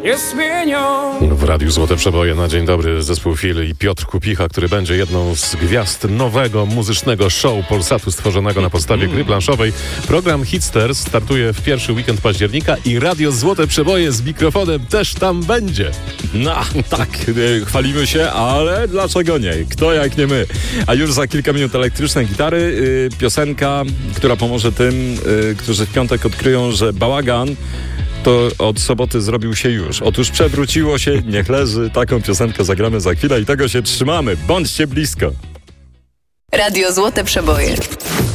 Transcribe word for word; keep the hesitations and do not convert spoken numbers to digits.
jest zmienią. W Radiu Złote Przeboje na dzień dobry zespół Fil i Piotr Kupicha, który będzie jedną z gwiazd nowego muzycznego show Polsatu stworzonego na podstawie gry planszowej. Program Hitsters startuje w pierwszy weekend października i Radio Złote Przeboje z mikrofonem też tam będzie. No tak, chwalimy się, ale dlaczego nie? Kto jak nie my? A już za kilka minut elektryczne gitary, yy, piosenka, która pomoże tym, yy, którzy w piątek odkryją, że bałagan to od soboty zrobił się już. Otóż przewróciło się, niech leży. Taką piosenkę zagramy za chwilę i tego się trzymamy. Bądźcie blisko. Radio Złote Przeboje.